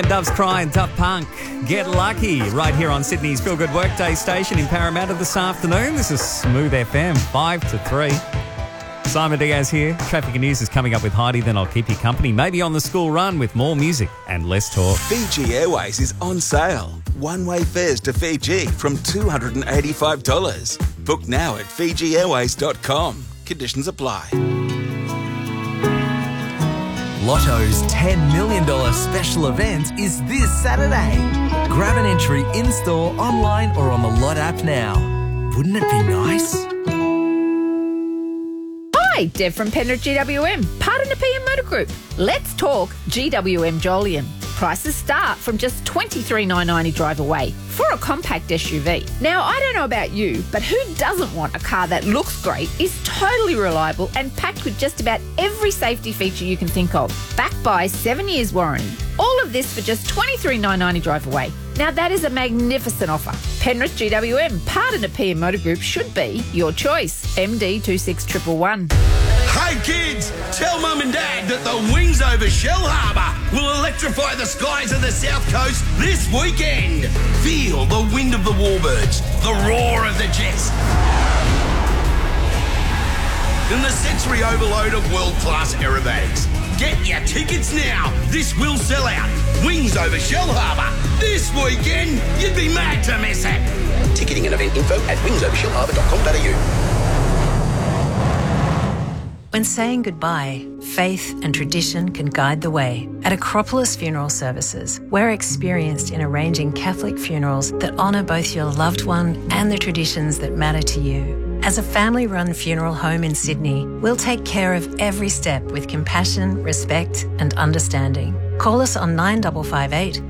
Doves Cry and Daft Punk, Get Lucky, right here on Sydney's Feel Good Workday station in Parramatta this afternoon. This is Smooth FM, 5 to 3. Simon Diaz here. Traffic and news is coming up with Heidi, then I'll keep you company. Maybe on the school run with more music and less talk. Fiji Airways is on sale. One-way fares to Fiji from $285. Book now at FijiAirways.com. Conditions apply. Lotto's $10 million special event is this Saturday. Grab an entry in-store, online or on the Lot app now. Wouldn't it be nice? Hi, Deb from Penrith GWM, part of the PM Motor Group. Let's talk GWM Jolion. Prices start from just $23,990 drive away for a compact SUV. Now, I don't know about you, but who doesn't want a car that looks great, is totally reliable and packed with just about every safety feature you can think of, backed by 7 years warranty. All of this for just $23,990 drive away. Now, that is a magnificent offer. Penrith GWM, part of the PM Motor Group, should be your choice. MD 26111. Hey kids, tell Mum and Dad that the Wings over Shell Harbour will electrify the skies of the South Coast this weekend. Feel the wind of the warbirds, the roar of the jets, and the sensory overload of world-class aerobatics. Get your tickets now. This will sell out. Wings over Shell Harbour this weekend. You'd be mad to miss it. Ticketing and event info at wingsovershellharbour.com.au. When saying goodbye, faith and tradition can guide the way. At Acropolis Funeral Services, we're experienced in arranging Catholic funerals that honour both your loved one and the traditions that matter to you. As a family-run funeral home in Sydney, we'll take care of every step with compassion, respect and understanding. Call us on 9558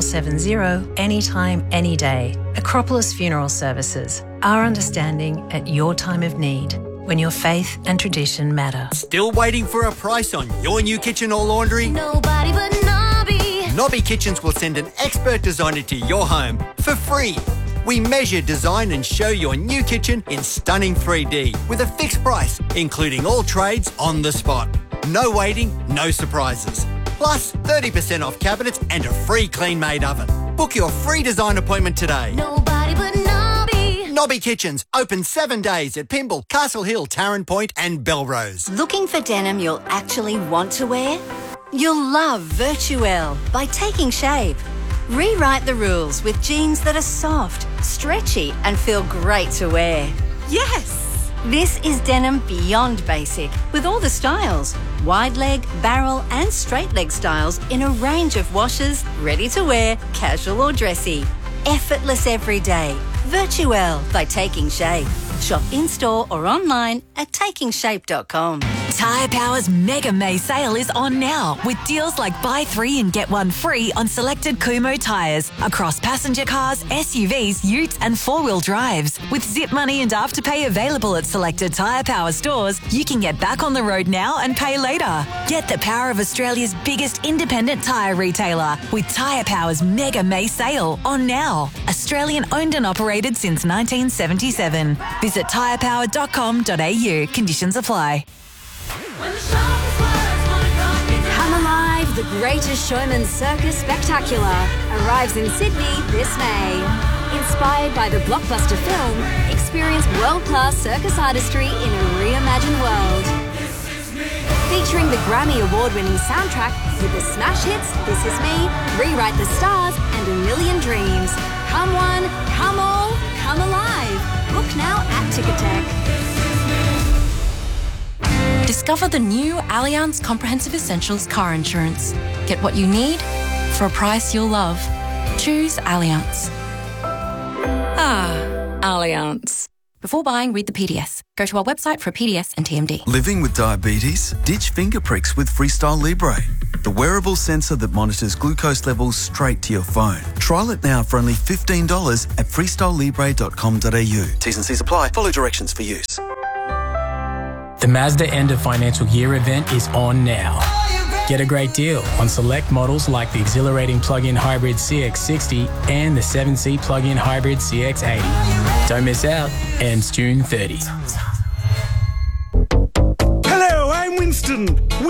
1770 anytime, any day. Acropolis Funeral Services, our understanding at your time of need. When your faith and tradition matter. Still waiting for a price on your new kitchen or laundry? Nobody but Nobby. Nobby Kitchens will send an expert designer to your home for free. We measure, design and show your new kitchen in stunning 3D with a fixed price, including all trades on the spot. No waiting, no surprises. Plus 30% off cabinets and a free clean-made oven. Book your free design appointment today. Nobody but Nobby. Nobby Kitchens, open 7 days at Pymble, Castle Hill, Tarrant Point and Belrose. Looking for denim you'll actually want to wear? You'll love Virtuelle by Taking Shape. Rewrite the rules with jeans that are soft, stretchy and feel great to wear. Yes! This is denim beyond basic with all the styles. Wide leg, barrel and straight leg styles in a range of washes, ready to wear, casual or dressy. Effortless every day. Virtuelle by Taking Shape. Shop in-store or online at takingshape.com. Tyre Power's Mega May sale is on now with deals like buy 3 and get 1 free on selected Kumho tyres across passenger cars, SUVs, utes and 4-wheel drives. With zip money and afterpay available at selected Tyre Power stores, you can get back on the road now and pay later. Get the power of Australia's biggest independent tyre retailer with Tyre Power's Mega May sale on now. Australian owned and operated since 1977. Visit tyrepower.com.au. Conditions apply. Come Alive, The Greatest Showman Circus Spectacular arrives in Sydney this May. Inspired by the blockbuster film, experience world-class circus artistry in a reimagined world. Featuring the Grammy Award-winning soundtrack with the smash hits This Is Me, Rewrite the Stars and A Million Dreams. Come one, come all, come alive. Book now at Ticketek. Discover the new Allianz Comprehensive Essentials car insurance. Get what you need for a price you'll love. Choose Allianz. Allianz. Before buying, read the PDS. Go to our website for a PDS and TMD. Living with diabetes? Ditch finger pricks with Freestyle Libre, the wearable sensor that monitors glucose levels straight to your phone. Trial it now for only $15 at freestylelibre.com.au. T's and C's apply. Follow directions for use. The Mazda End of Financial Year event is on now. Get a great deal on select models like the exhilarating plug-in hybrid CX-60 and the 7-seat plug-in hybrid CX-80. Don't miss out. Ends June 30. Hello, I'm Winston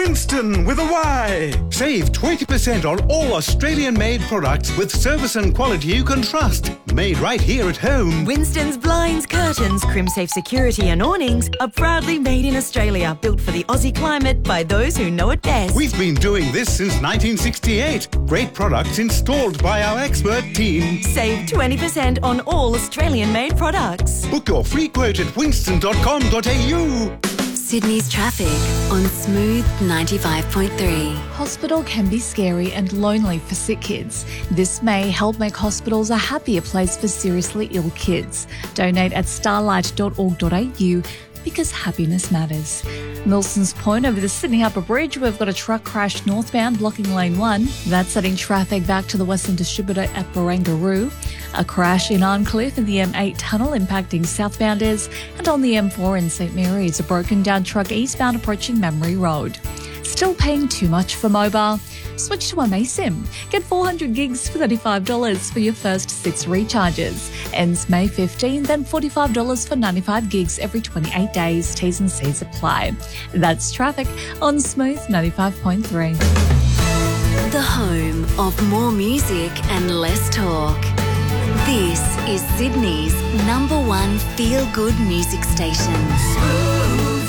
Winston with a Y. Save 20% on all Australian-made products with service and quality you can trust. Made right here at home. Winston's blinds, curtains, crim-safe security and awnings are proudly made in Australia, built for the Aussie climate by those who know it best. We've been doing this since 1968. Great products installed by our expert team. Save 20% on all Australian-made products. Book your free quote at winston.com.au. Sydney's traffic on Smooth 95.3. Hospital can be scary and lonely for sick kids. This May, help make hospitals a happier place for seriously ill kids. Donate at starlight.org.au because happiness matters. Milson's Point over the Sydney Harbour Bridge, we've got a truck crash northbound blocking lane 1. That's setting traffic back to the Western Distributor at Barangaroo. A crash in Arncliffe in the M8 tunnel impacting southbounders, and on the M4 in St Mary's, a broken down truck eastbound approaching Memory Road. Still paying too much for mobile? Switch to amaysim. Get 400 gigs for $35 for your first 6 recharges. Ends May 15, then $45 for 95 gigs every 28 days. T's and C's apply. That's traffic on Smooth 95.3. The home of more music and less talk. This is Sydney's #1 feel-good music station. Smooth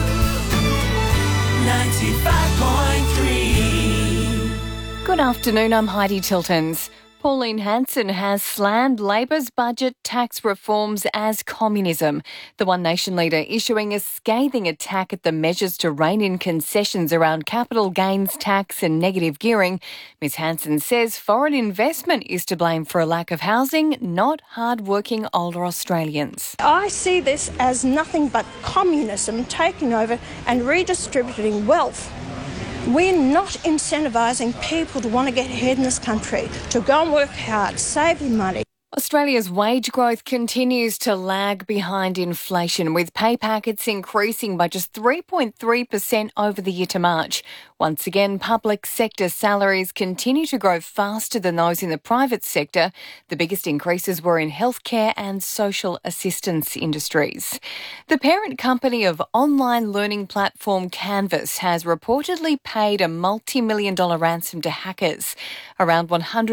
95.3. Good afternoon, I'm Heidi Tiltons. Pauline Hanson has slammed Labor's budget tax reforms as communism. The One Nation leader issuing a scathing attack at the measures to rein in concessions around capital gains tax and negative gearing. Ms Hanson says foreign investment is to blame for a lack of housing, not hard-working older Australians. I see this as nothing but communism taking over and redistributing wealth. We're not incentivising people to want to get ahead in this country, to go and work hard, save your money. Australia's wage growth continues to lag behind inflation, with pay packets increasing by just 3.3% over the year to March. Once again, public sector salaries continue to grow faster than those in the private sector. The biggest increases were in healthcare and social assistance industries. The parent company of online learning platform Canvas has reportedly paid a multi-million-dollar ransom to hackers. Around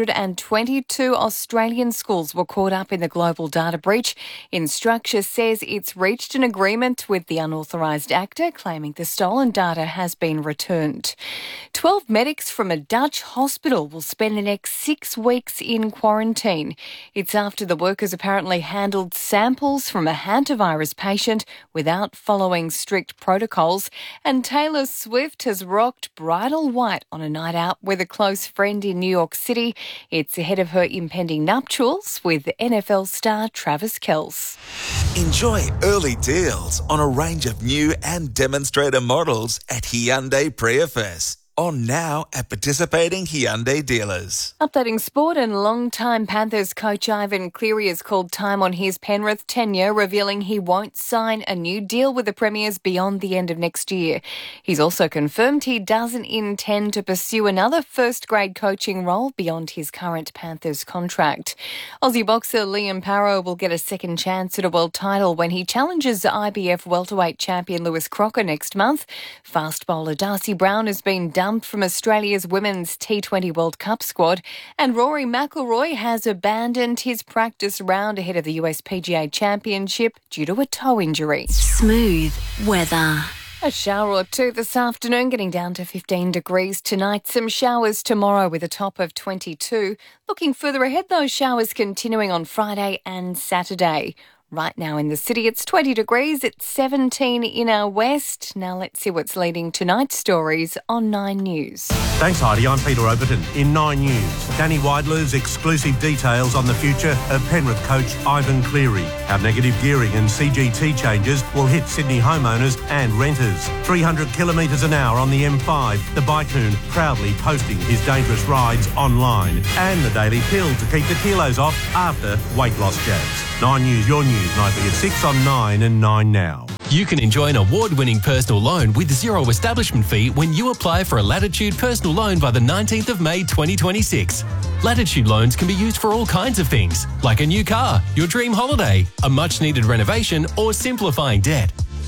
122 Australian schools were caught up in the global data breach. Instructure says it's reached an agreement with the unauthorised actor, claiming the stolen data has been returned. 12 medics from a Dutch hospital will spend the next 6 weeks in quarantine. It's after the workers apparently handled samples from a hantavirus patient without following strict protocols. And Taylor Swift has rocked bridal white on a night out with a close friend in New York City. It's ahead of her impending nuptials with NFL star Travis Kelce. Enjoy early deals on a range of new and demonstrator models at Hyundai Prius. On now at participating Hyundai dealers. Updating sport, and long-time Panthers coach Ivan Cleary has called time on his Penrith tenure, revealing he won't sign a new deal with the Premiers beyond the end of next year. He's also confirmed he doesn't intend to pursue another first-grade coaching role beyond his current Panthers contract. Aussie boxer Liam Parrow will get a second chance at a world title when he challenges IBF welterweight champion Lewis Crocker next month. Fast bowler Darcy Brown has been dumped from Australia's Women's T20 World Cup squad, and Rory McIlroy has abandoned his practice round ahead of the US PGA Championship due to a toe injury. Smooth weather. A shower or two this afternoon, getting down to 15 degrees tonight. Some showers tomorrow with a top of 22. Looking further ahead, those showers continuing on Friday and Saturday. Right now in the city, it's 20 degrees. It's 17 in our west. Now let's see what's leading tonight's stories on 9 News. Thanks, Heidi. I'm Peter Overton. In 9 News, Danny Widler's exclusive details on the future of Penrith coach Ivan Cleary. How negative gearing and CGT changes will hit Sydney homeowners and renters. 300 kilometres an hour on the M5. The Bikehoon proudly posting his dangerous rides online. And the daily pill to keep the kilos off after weight loss jabs. 9 News, your news, nightly at 6 on 9 and 9 now. You can enjoy an award-winning personal loan with zero establishment fee when you apply for a Latitude personal loan by the 19th of May 2026. Latitude loans can be used for all kinds of things, like a new car, your dream holiday, a much-needed renovation, or simplifying debt.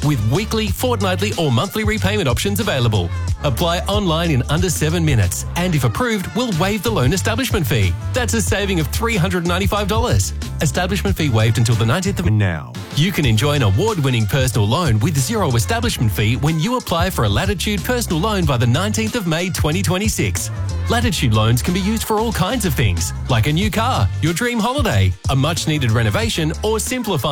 with weekly, fortnightly or monthly repayment options available. Apply online in under 7 minutes, and if approved, we'll waive the loan establishment fee. That's a saving of $395. Establishment fee waived until the 19th of now. You can enjoy an award-winning personal loan with zero establishment fee when you apply for a Latitude personal loan by the 19th of May 2026. Latitude loans can be used for all kinds of things, like a new car, your dream holiday, a much-needed renovation, or simplifying